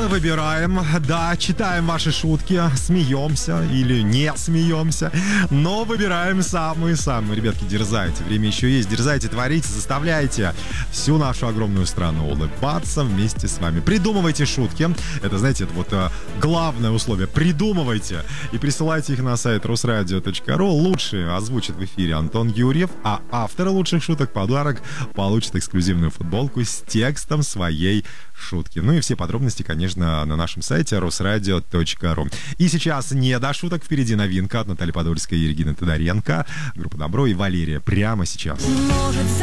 выбираем, да, читаем ваши шутки, смеемся или не смеемся, но выбираем самые-самые. Ребятки, дерзайте, время еще есть, дерзайте, творите, заставляйте всю нашу огромную страну улыбаться вместе с вами. Придумывайте шутки, это, знаете, это вот главное условие, придумывайте и присылайте их на сайт rusradio.ru. Лучшие озвучит в эфире Антон Юрьев, а автор лучших шуток подарок получит эксклюзивную футболку с текстом своей шутки. Ну и все подробности, конечно, на нашем сайте rusradio.ru. И сейчас не до шуток, впереди новинка от Натальи Подольской и Регины Тодоренко, группа Добро и Валерия. Прямо сейчас.